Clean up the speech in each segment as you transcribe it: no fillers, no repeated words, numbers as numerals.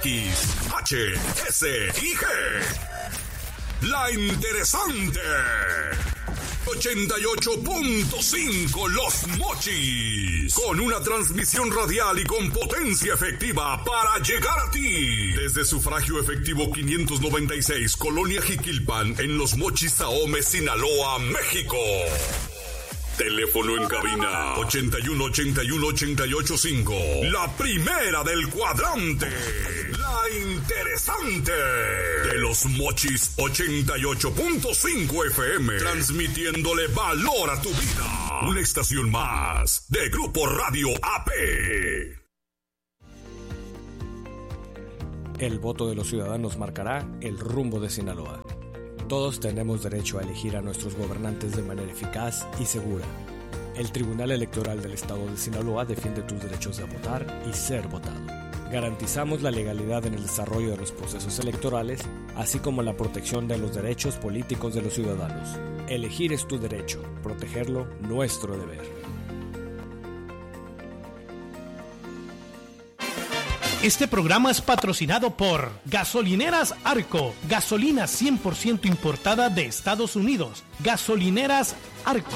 X, H, S y G. La Interesante. 88.5 Los Mochis. Con una transmisión radial y con potencia efectiva para llegar a ti. Desde sufragio efectivo 596, Colonia Jiquilpan, en Los Mochis, Ahome, Sinaloa, México. Teléfono en cabina 8181-885. La primera del cuadrante. La Interesante. De Los Mochis 88.5 FM. Transmitiéndole valor a tu vida. Una estación más de Grupo Radio AP. El voto de los ciudadanos marcará el rumbo de Sinaloa. Todos tenemos derecho a elegir a nuestros gobernantes de manera eficaz y segura. El Tribunal Electoral del Estado de Sinaloa defiende tus derechos de votar y ser votado. Garantizamos la legalidad en el desarrollo de los procesos electorales, así como la protección de los derechos políticos de los ciudadanos. Elegir es tu derecho, protegerlo nuestro deber. Este programa es patrocinado por Gasolineras Arco, gasolina 100% importada de Estados Unidos. Gasolineras Arco.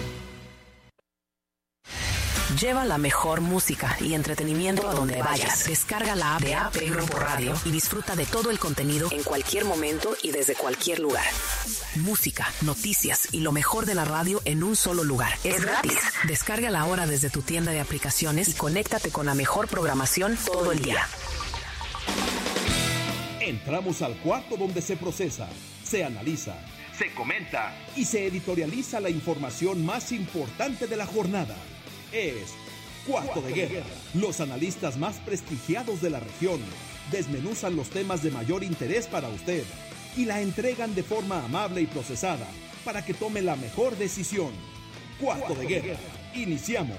Lleva la mejor música y entretenimiento a donde vayas. Descarga la app de AP Grupo Radio y disfruta de todo el contenido en cualquier momento y desde cualquier lugar. Música, noticias y lo mejor de la radio en un solo lugar. Es gratis. Descárgala ahora desde tu tienda de aplicaciones y conéctate con la mejor programación todo el día. Entramos al cuarto donde se procesa, se analiza, se comenta y se editorializa la información más importante de la jornada. Es Cuarto de Guerra. Los analistas más prestigiados de la región desmenuzan los temas de mayor interés para usted y la entregan de forma amable y procesada para que tome la mejor decisión. Cuarto de Guerra. Iniciamos.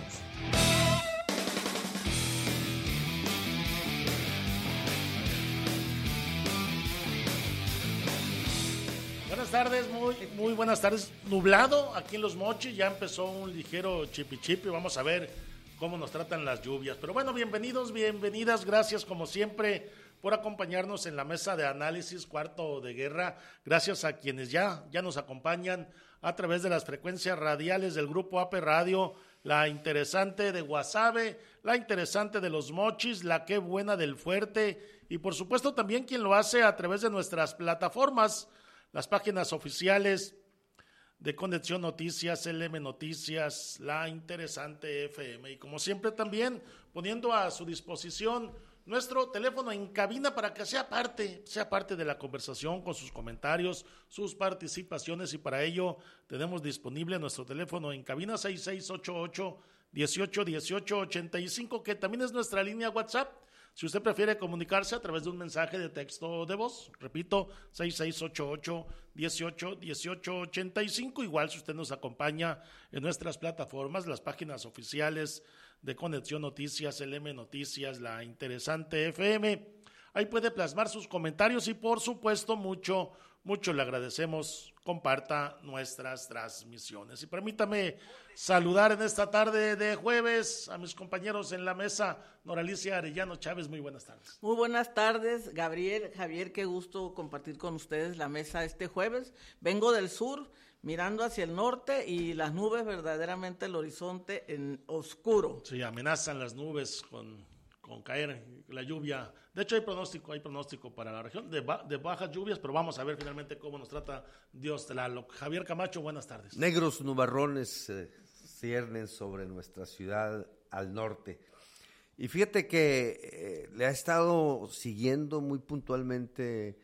Buenas tardes, muy buenas tardes. Nublado aquí en Los Mochis, ya empezó un ligero chipi. Vamos a ver cómo nos tratan las lluvias. Pero bueno, bienvenidos, bienvenidas, gracias como siempre por acompañarnos en la mesa de análisis Cuarto de Guerra. Gracias a quienes ya nos acompañan a través de las frecuencias radiales del Grupo AP Radio, la Interesante de Guasave, la Interesante de Los Mochis, la Qué Buena del Fuerte y por supuesto también quien lo hace a través de nuestras plataformas, las páginas oficiales de Conexión Noticias, LM Noticias, La Interesante FM y como siempre también poniendo a su disposición nuestro teléfono en cabina para que sea parte de la conversación con sus comentarios, sus participaciones y para ello tenemos disponible nuestro teléfono en cabina 6688-181885 que también es nuestra línea WhatsApp. Si usted prefiere comunicarse a través de un mensaje de texto de voz, repito, 6688-181885. Igual si usted nos acompaña en nuestras plataformas, las páginas oficiales de Conexión Noticias, LM Noticias, La Interesante FM. Ahí puede plasmar sus comentarios y por supuesto mucho le agradecemos, comparta nuestras transmisiones. Y permítame saludar en esta tarde de jueves a mis compañeros en la mesa, Noralicia Arellano Chávez, muy buenas tardes. Muy buenas tardes, Gabriel, Javier, qué gusto compartir con ustedes la mesa este jueves. Vengo del sur, mirando hacia el norte y las nubes, verdaderamente el horizonte en oscuro. Sí, amenazan las nubes con caer la lluvia. De hecho hay pronóstico para la región de bajas lluvias, pero vamos a ver finalmente cómo nos trata Dios Tlaloc. Javier Camacho, buenas tardes. Negros nubarrones ciernen sobre nuestra ciudad al norte. Y fíjate que le ha estado siguiendo muy puntualmente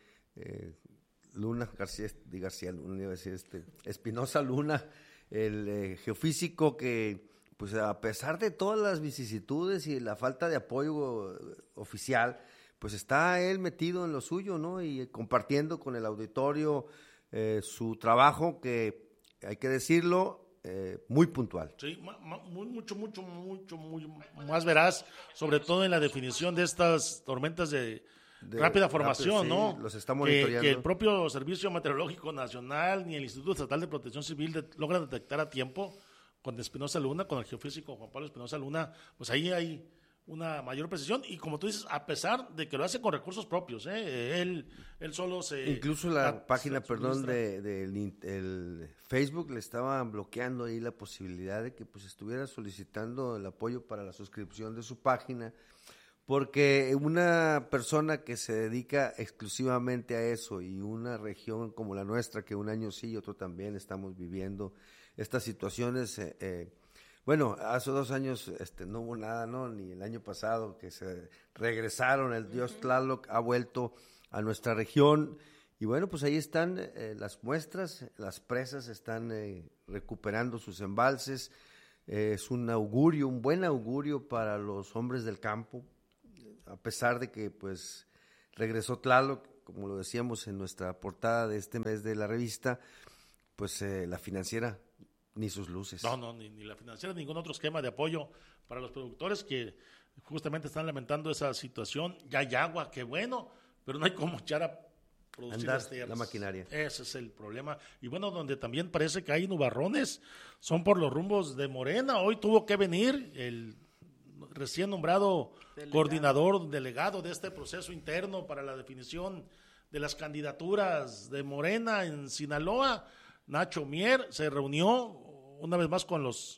Espinosa Luna, el geofísico que pues a pesar de todas las vicisitudes y la falta de apoyo oficial, pues está él metido en lo suyo, ¿no? Y compartiendo con el auditorio su trabajo que, hay que decirlo, muy puntual. Sí, mucho más veraz, sobre todo en la definición de estas tormentas de rápida formación, sí, ¿no? Los está monitoreando. Que el propio Servicio Meteorológico Nacional ni el Instituto Estatal de Protección Civil logran detectar a tiempo. Con Espinosa Luna, con el geofísico Juan Pablo Espinosa Luna, pues ahí hay una mayor precisión, y como tú dices, a pesar de que lo hace con recursos propios, él solo se... Incluso la página, el Facebook le estaba bloqueando ahí la posibilidad de que pues estuviera solicitando el apoyo para la suscripción de su página, porque una persona que se dedica exclusivamente a eso y una región como la nuestra, que un año sí y otro también estamos viviendo estas situaciones... Bueno, hace 2 años no hubo nada, ¿no? Ni el año pasado que se regresaron, el dios Tlaloc ha vuelto a nuestra región y bueno, pues ahí están las muestras, las presas están recuperando sus embalses, es un buen augurio para los hombres del campo, a pesar de que pues regresó Tlaloc, como lo decíamos en nuestra portada de este mes de la revista, pues la financiera ni sus luces. No, ni la financiera, ningún otro esquema de apoyo para los productores que justamente están lamentando esa situación. Ya hay agua, qué bueno, pero no hay cómo echar a producir las tierras. La maquinaria. Ese es el problema. Y bueno, donde también parece que hay nubarrones, son por los rumbos de Morena. Hoy tuvo que venir el recién nombrado coordinador delegado de este proceso interno para la definición de las candidaturas de Morena en Sinaloa. Nacho Mier se reunió una vez más con los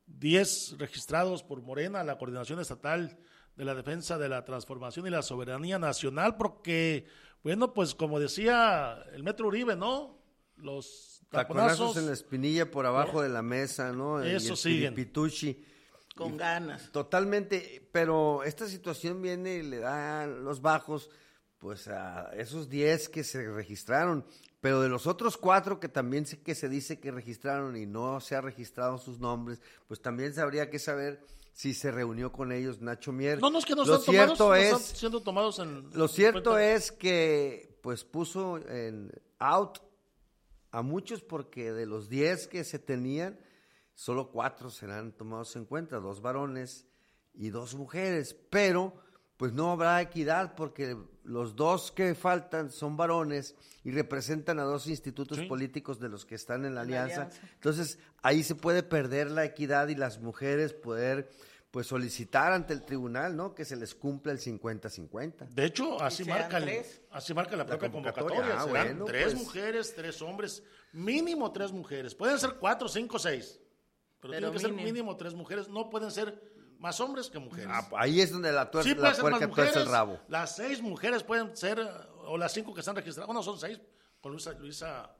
10 registrados por Morena, la Coordinación Estatal de la Defensa de la Transformación y la Soberanía Nacional, porque, bueno, pues como decía el Metro Uribe, ¿no? Los taconazos en la espinilla por abajo de la mesa, ¿no? Eso siguen. Pituchi. Con ganas. Totalmente, pero esta situación viene y le da los bajos pues a esos 10 que se registraron, pero de los otros 4 que también que se dice que registraron y no se ha registrado sus nombres, pues también habría que saber si se reunió con ellos Nacho Mier. No, es que no están siendo tomados en... Lo cierto es que pues puso en out a muchos porque de los 10 que se tenían, solo 4 serán tomados en cuenta, 2 varones y 2 mujeres, pero pues no habrá equidad porque los 2 que faltan son varones y representan a 2 institutos políticos de los que están en la alianza. Entonces, ahí se puede perder la equidad y las mujeres poder pues solicitar ante el tribunal, ¿no? Que se les cumpla el 50-50. De hecho, así marca la propia convocatoria. Serán 3 mujeres, 3 hombres, mínimo 3 mujeres. Pueden ser 4, 5, 6, pero tienen que ser mínimo 3 mujeres. No pueden ser más hombres que mujeres. Ahí es donde la puerca tuerce el rabo. Las 6 mujeres pueden ser, o las 5 que están registradas. Bueno, son 6, con Luisa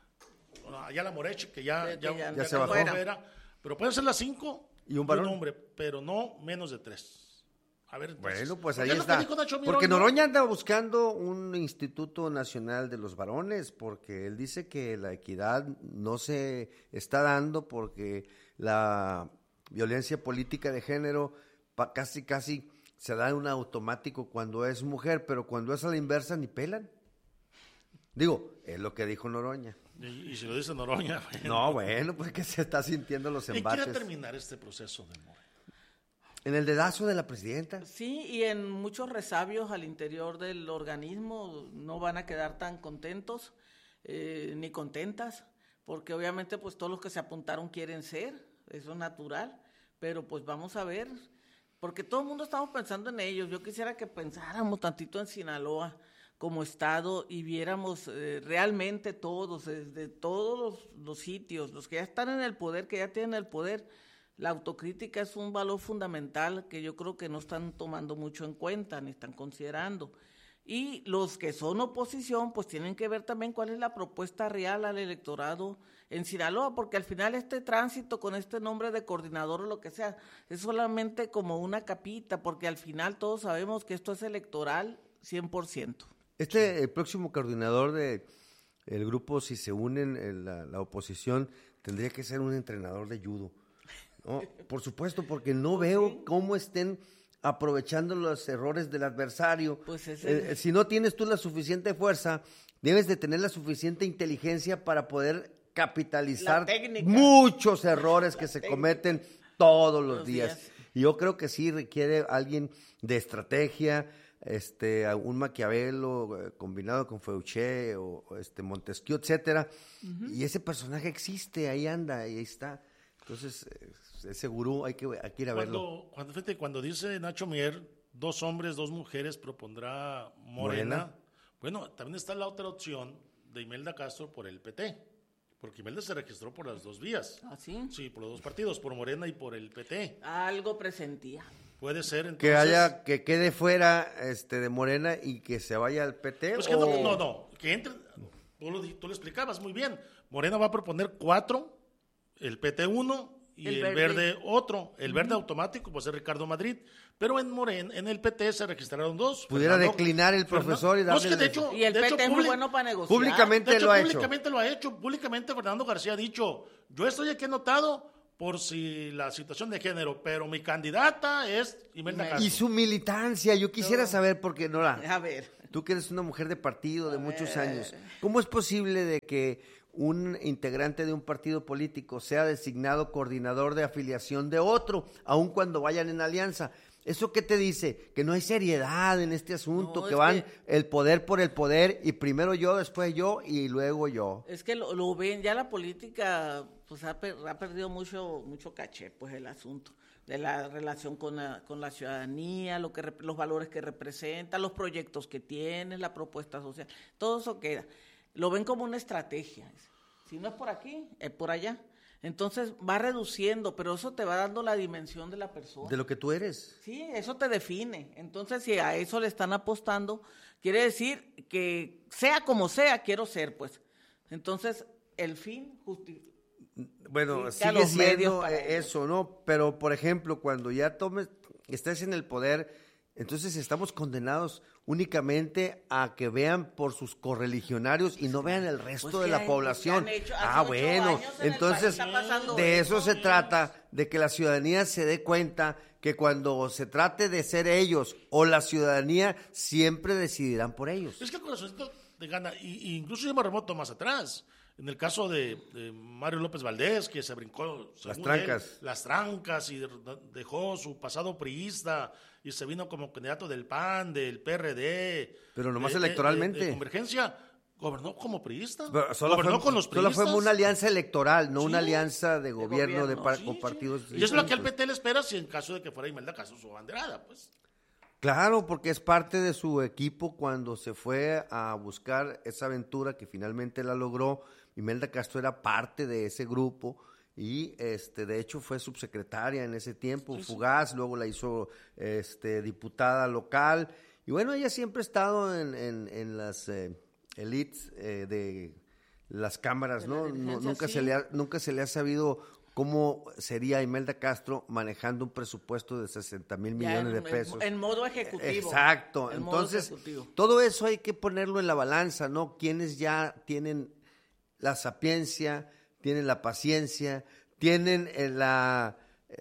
Ayala Morechi, que ya se bajó. Pero pueden ser las 5 y un varón, hombre, pero no menos de 3. A ver, entonces, bueno, pues ahí está. Porque Noroña anda buscando un Instituto Nacional de los Varones, porque él dice que la equidad no se está dando porque la violencia política de género casi se da en un automático cuando es mujer, pero cuando es a la inversa ni pelan. Digo, es lo que dijo Noroña. Y si lo dice Noroña... No, bueno, pues que se está sintiendo los embates. ¿Y quiere terminar este proceso de Morena? En el dedazo de la presidenta. Sí, y en muchos resabios al interior del organismo no van a quedar tan contentos ni contentas, porque obviamente pues todos los que se apuntaron quieren ser, eso es natural, pero pues vamos a ver, porque todo el mundo estamos pensando en ellos. Yo quisiera que pensáramos tantito en Sinaloa como estado y viéramos realmente todos, desde todos los sitios, los que ya están en el poder, que ya tienen el poder. La autocrítica es un valor fundamental que yo creo que no están tomando mucho en cuenta ni están considerando. Y los que son oposición, pues tienen que ver también cuál es la propuesta real al electorado en Sinaloa, porque al final este tránsito con este nombre de coordinador o lo que sea, es solamente como una capita, porque al final todos sabemos que esto es electoral 100%. El próximo coordinador del grupo, si se unen la oposición, tendría que ser un entrenador de judo. ¿No? Por supuesto, porque no veo cómo estén aprovechando los errores del adversario. Pues si no tienes tú la suficiente fuerza, debes de tener la suficiente inteligencia para poder capitalizar muchos errores que se cometen todos los días. Y yo creo que sí requiere alguien de estrategia, un Maquiavelo combinado con Feuché o Montesquieu, etcétera. Y ese personaje existe, ahí anda, ahí está. Entonces, ese gurú hay que ir a verlo. Cuando dice Nacho Mier, 2 hombres, 2 mujeres propondrá Morena. Bueno, también está la otra opción de Imelda Castro por el PT, porque Imelda se registró por las 2 vías. ¿Ah, sí? Sí, por los 2 partidos, por Morena y por el PT. Algo presentía. Puede ser, entonces... Que quede fuera de Morena y que se vaya al PT. Pues que no, que entre... Tú lo explicabas muy bien. Morena va a proponer 4, el PT 1 y el verde otro. El verde automático, pues es Ricardo Madrid. Pero en el PT se registraron 2. Pudiera declinar el profesor y darle... No, es que de hecho, y el PT es muy bueno para negociar. Públicamente lo ha hecho. Públicamente Fernando García ha dicho, yo estoy aquí anotado por si la situación de género, pero mi candidata es Imelda Castro. Y su militancia, yo quisiera saber, porque Nora, a ver, tú que eres una mujer de partido de muchos años, ¿cómo es posible de que un integrante de un partido político sea designado coordinador de afiliación de otro, aun cuando vayan en alianza? ¿Eso qué te dice? Que no hay seriedad en este asunto, que van el poder por el poder y primero yo, después yo y luego yo. Es que lo ven, ya la política pues ha perdido mucho caché, pues el asunto de la relación con la ciudadanía, los valores que representa, los proyectos que tiene, la propuesta social, todo eso queda. Lo ven como una estrategia. Si no es por aquí, es por allá. Entonces va reduciendo, pero eso te va dando la dimensión de la persona. De lo que tú eres. Sí, eso te define. Entonces, si a eso le están apostando, quiere decir que sea como sea, quiero ser, pues. Entonces, el fin bueno, sigue siendo eso, ¿no? Pero, por ejemplo, cuando ya estés en el poder, entonces estamos condenados únicamente a que vean por sus correligionarios y no vean el resto de la población. Bueno, entonces de eso se trata, de que la ciudadanía se dé cuenta que cuando se trate de ser ellos o la ciudadanía, siempre decidirán por ellos. Es que el corazoncito de gana, y incluso yo me remoto más atrás. En el caso de Mario López Valdés, que se brincó las trancas y dejó su pasado priista y se vino como candidato del PAN, del PRD. Pero nomás electoralmente. De Convergencia, gobernó como priista. Gobernó con los priistas. Solo fue una alianza electoral, no una alianza de gobierno. Con partidos. Y eso es lo que al PT le espera si en caso de que fuera Imelda Castro su abanderada, pues. Claro, porque es parte de su equipo cuando se fue a buscar esa aventura que finalmente la logró. Imelda Castro era parte de ese grupo y de hecho fue subsecretaria en ese tiempo, fugaz, luego la hizo diputada local y bueno, ella siempre ha estado en las elites de las cámaras, ¿no? Nunca se le ha sabido cómo sería Imelda Castro manejando un presupuesto de 60,000 millones de pesos. En modo ejecutivo. Exacto, entonces todo eso hay que ponerlo en la balanza, ¿no? Quienes ya tienen la sapiencia, tienen la paciencia, tienen la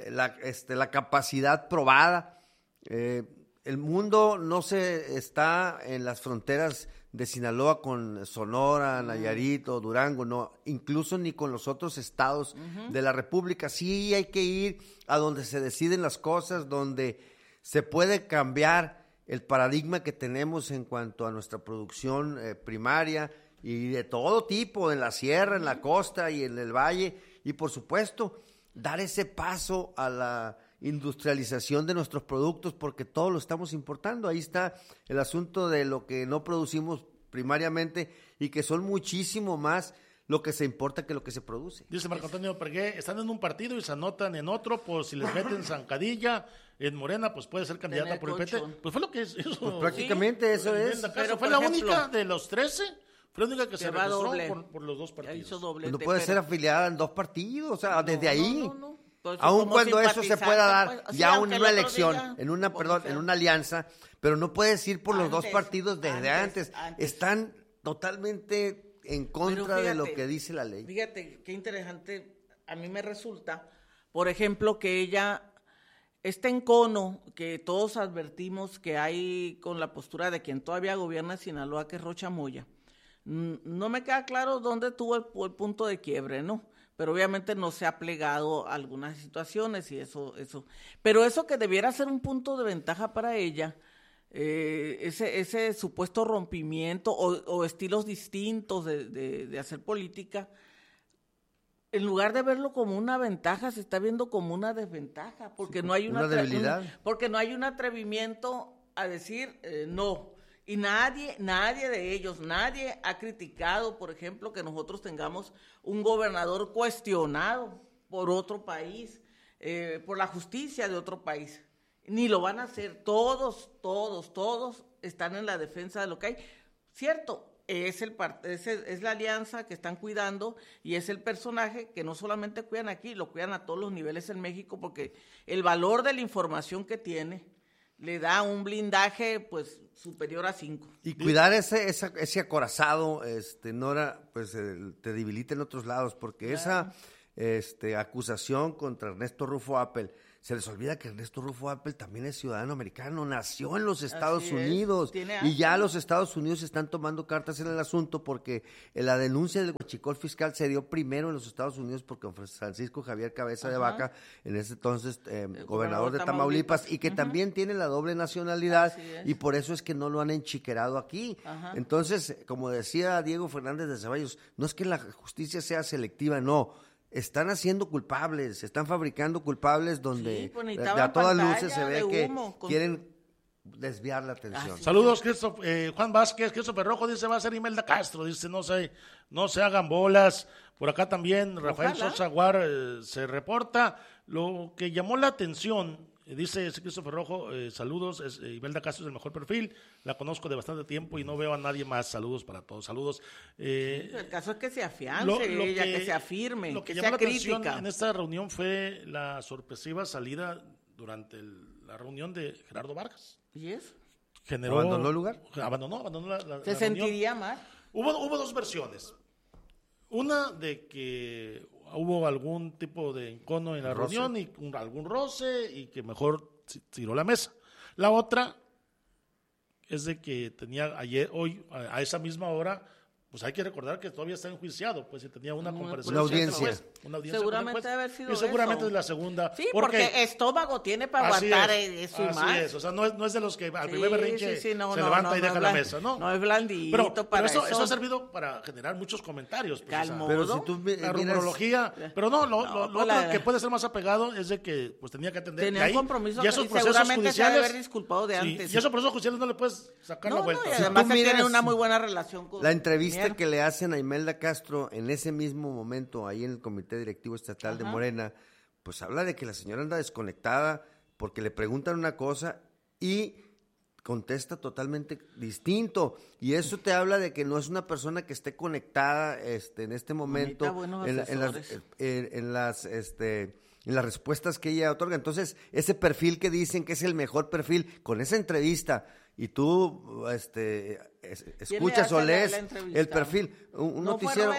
capacidad probada. El mundo no se está en las fronteras de Sinaloa con Sonora, Nayarit o Durango, no, incluso ni con los otros estados de la República. Sí hay que ir a donde se deciden las cosas, donde se puede cambiar el paradigma que tenemos en cuanto a nuestra producción primaria, y de todo tipo, en la sierra, en la costa y en el valle, y por supuesto, dar ese paso a la industrialización de nuestros productos, porque todo lo estamos importando. Ahí está el asunto de lo que no producimos primariamente y que son muchísimo más lo que se importa que lo que se produce. Dice Marco Antonio Pergué, están en un partido y se anotan en otro, pues si les meten zancadilla en Morena, pues puede ser candidata por el PT. Pues fue lo que es eso. Pues prácticamente eso es. Pero fue la única de los 13. Fue la única que se registró por los 2 partidos. No puede ser afiliada en 2 partidos, o sea, desde ahí. Pues, aun cuando eso se pueda dar pues, ya en una elección, en una alianza, pero no puedes ir por los 2 partidos desde antes. Están totalmente en contra de lo que dice la ley. Fíjate, qué interesante, a mí me resulta, por ejemplo, que ella, este encono que todos advertimos que hay con la postura de quien todavía gobierna Sinaloa, que es Rocha Moya, no me queda claro dónde tuvo el punto de quiebre, ¿no? Pero obviamente no se ha plegado a algunas situaciones y eso. Pero eso que debiera ser un punto de ventaja para ella, ese supuesto rompimiento o estilos distintos de hacer política, en lugar de verlo como una ventaja, se está viendo como una desventaja, porque no hay una debilidad. Porque no hay un atrevimiento a decir no. Y nadie de ellos, nadie ha criticado, por ejemplo, que nosotros tengamos un gobernador cuestionado por otro país, por la justicia de otro país. Ni lo van a hacer. Todos están en la defensa de lo que hay. Cierto, es la alianza que están cuidando y es el personaje que no solamente cuidan aquí, lo cuidan a todos los niveles en México, porque el valor de la información que tiene le da un blindaje pues superior a 5. Y cuidar ese acorazado, Nora, pues te debilita en otros lados, porque esa acusación contra Ernesto Rufo Appel, se les olvida que Ernesto Rufo Appel también es ciudadano americano, nació en los Estados Unidos, y ya los Estados Unidos están tomando cartas en el asunto, porque la denuncia del huachicol fiscal se dio primero en los Estados Unidos porque Francisco Javier Cabeza de Vaca, en ese entonces gobernador de Tamaulipas, y que también tiene la doble nacionalidad, y por eso es que no lo han enchiquerado aquí. Entonces, como decía Diego Fernández de Ceballos, no es que la justicia sea selectiva, no. Están haciendo culpables, están fabricando culpables donde a todas luces se ve que quieren desviar la atención. Saludos, Juan Vázquez, Christopher Rojo dice, va a ser Imelda Castro, dice, no se hagan bolas. Por acá también Rafael Sosa Guar se reporta. Lo que llamó la atención, dice Christopher Rojo, saludos, Imelda Castro es el mejor perfil, la conozco de bastante tiempo y no veo a nadie más, saludos para todos, saludos. El caso es que se afiance que se afirme, lo que sea llamó la crítica. atención en esta reunión fue la sorpresiva salida durante la reunión de Gerardo Vargas. ¿Y eso? ¿Abandonó el lugar? Abandonó ¿Se sentiría mal? Hubo dos versiones. Una de que hubo algún tipo de encono en la reunión y algún roce y que mejor tiró la mesa. La otra es de que tenía hoy, a esa misma hora, pues hay que recordar que todavía está enjuiciado, pues si tenía una comparecencia. Una audiencia. Seguramente debe haber sido seguramente eso. es la segunda. Sí, porque estómago tiene para aguantar eso y más. Así es, o sea, no es de los que al primer berrinche se levanta y deja la mesa, ¿no? No es blandito pero eso ha servido para generar muchos comentarios. Pues, pero si tú la rumorología, pero lo otro que puede ser más apegado es de que pues tenía que atender. Tenía un compromiso y esos procesos seguramente se debe judiciales, haber disculpado de antes. Y esos procesos judiciales no le puedes sacar la vuelta. Y además tiene una muy buena relación con la entrevista que le hacen a Imelda Castro en ese mismo momento ahí en el Comité Directivo Estatal de Morena, pues habla de que la señora anda desconectada porque le preguntan una cosa y contesta totalmente distinto, y eso te habla de que no es una persona que esté conectada en este momento en las respuestas que ella otorga. Entonces, ese perfil que dicen que es el mejor perfil, con esa entrevista, y tú escuchas o lees el perfil, un noticiero,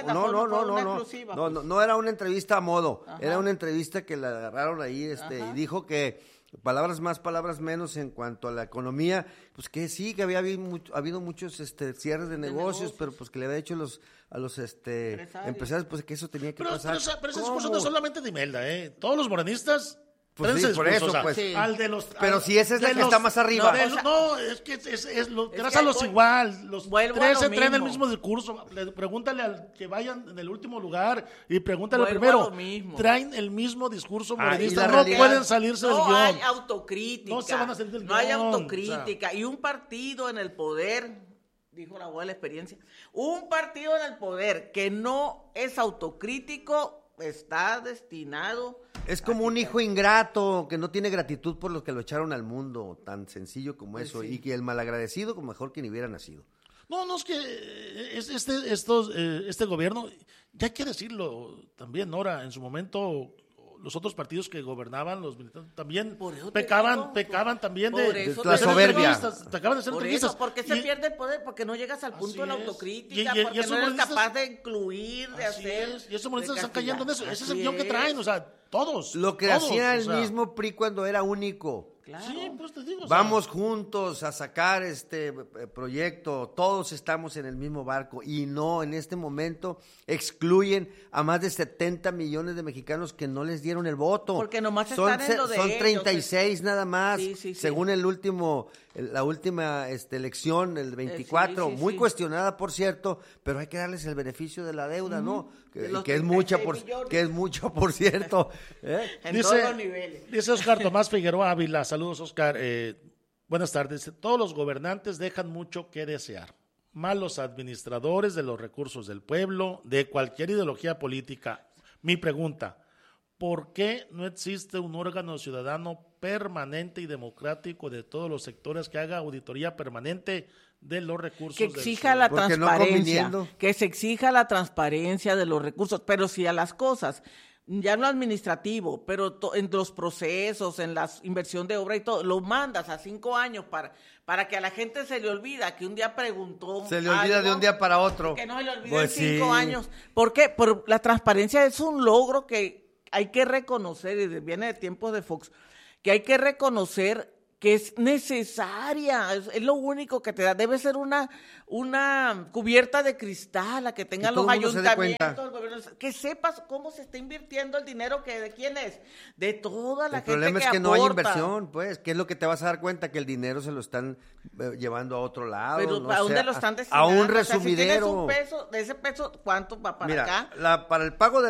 no era una entrevista a modo, era una entrevista que la agarraron ahí, y dijo que palabras más, palabras menos en cuanto a la economía, pues que sí, que había habido muchos cierres de negocios, pero pues que le había hecho a los empresarios, pues que eso tenía que pasar. Pero ese discurso no es solamente de Imelda, todos los morenistas. Pues sí, por eso, o sea, pues. Sí. Pero si esa es la que está más arriba. Es que trázalos igual. Los tres se traen el mismo discurso. Pregúntale al que vayan en el último lugar y pregúntale al primero. Traen el mismo discurso morenista. No pueden salirse del guión. No hay autocrítica. No se van a salir del guión. No hay autocrítica. O sea, y un partido en el poder, dijo la abuela experiencia, un partido en el poder que no es autocrítico está destinado. Es como un hijo ingrato que no tiene gratitud por los que lo echaron al mundo, tan sencillo como eso, y que el malagradecido, como mejor que ni hubiera nacido. No, es que este gobierno, ya hay que decirlo también, Nora, en su momento los otros partidos que gobernaban, los militantes, también pecaban también de la soberbia. Pecaban de ser entrevistas. ¿Por qué se pierde el poder? Porque no llegas al punto de la autocrítica, porque no eres capaz de incluir, de hacer. Y esos morenistas están cayendo en eso. Ese es el guión que traen, o sea, todos. Lo que hacía el mismo PRI cuando era único. Claro. Sí, pues te digo. Vamos juntos a sacar este proyecto, todos estamos en el mismo barco, y no, en este momento excluyen a más de 70 millones de mexicanos que no les dieron el voto. Porque nomás están en lo de son 36 nada más, sí. según el último la última elección, el 24, sí, muy sí. cuestionada, por cierto, pero hay que darles el beneficio de la deuda, ¿no? los Que es 36 mucha, millones. que es mucho, por cierto. En todos los niveles. Dice Oscar Tomás Figueroa Ávila, saludos Oscar, buenas tardes. Todos los gobernantes dejan mucho que desear. Malos administradores de los recursos del pueblo, de cualquier ideología política. Mi pregunta, ¿por qué no existe un órgano ciudadano permanente y democrático de todos los sectores que haga auditoría permanente de los recursos que exija la Porque no transparencia, conviniendo. que se exija la transparencia de los recursos, pero si a las cosas, ya no administrativo, pero en los procesos, en la inversión de obra y todo, lo mandas a 5 años para que a la gente se le olvida que un día preguntó Se le olvida de un día para otro. que no se le olvida Pues en 5 sí. años. ¿Por qué? Por la transparencia es un logro que hay que reconocer, y viene de tiempos de Fox, que hay que reconocer que es necesaria, es lo único que te da, debe ser una cubierta de cristal a que tengan todo los el mundo se dé ayuntamientos, cuenta. el gobierno, que sepas cómo se está invirtiendo el dinero, que de quién es, de toda la El gente problema que es que no hay aporta. inversión, pues, ¿qué es lo que te vas a dar cuenta? Que el dinero se lo están llevando a otro lado. Pero no ¿a dónde sé, lo están a destinando? un O sea, si tienes resumidero. un peso, de ese peso, ¿cuánto va para Mira, acá? para el pago de